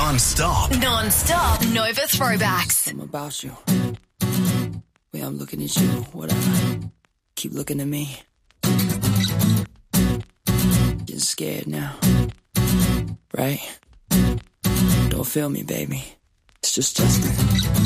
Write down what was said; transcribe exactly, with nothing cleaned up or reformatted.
Non-stop. Non-stop Nova throwbacks. Something about you. Way I'm looking at you, whatever. Keep looking at me. Getting scared now. Right? Don't feel me, baby. It's just Justin.